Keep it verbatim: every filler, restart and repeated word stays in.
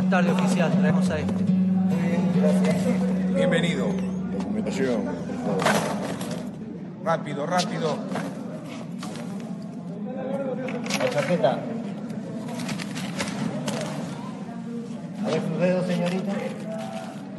tarde, oficial. Traemos a este. Muy bien, gracias. Bienvenido. Documentación, por favor. Rápido, rápido. La chaqueta. A ver sus dedos, señorita.